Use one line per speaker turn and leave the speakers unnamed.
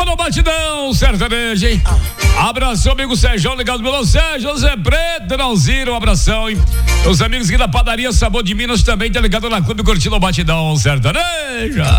no Batidão Sertanejo, hein? Abração, amigo Sérgio, ligado pelo Sérgio, José Preto, Nalziro, um abração, hein? Os amigos aqui da padaria Sabor de Minas também tá ligado na Clube curtindo o Batidão Sertanejo.